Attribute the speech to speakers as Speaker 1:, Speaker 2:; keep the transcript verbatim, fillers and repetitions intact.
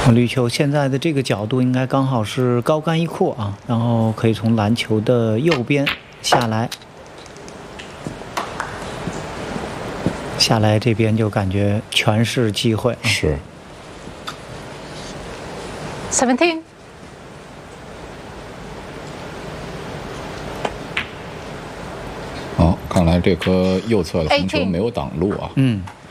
Speaker 1: 绿球现在的这个角度应该刚好是高杆一阔啊，然后可以从篮球的右边下来，下来这边就感觉全是机会。
Speaker 2: 是。
Speaker 3: Seventeen。
Speaker 2: 哦，看来这颗右侧的红球没有挡路啊。
Speaker 1: 嗯。